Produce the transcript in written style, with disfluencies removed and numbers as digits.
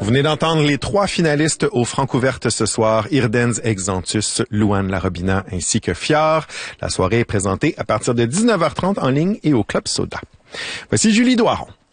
Vous venez d'entendre les 3 finalistes aux Francouvertes ce soir, Irdens Exantus, Louane Larobina ainsi que Fiar. La soirée est présentée à partir de 19h30 en ligne et au Club Soda. Voici Julie Doiron.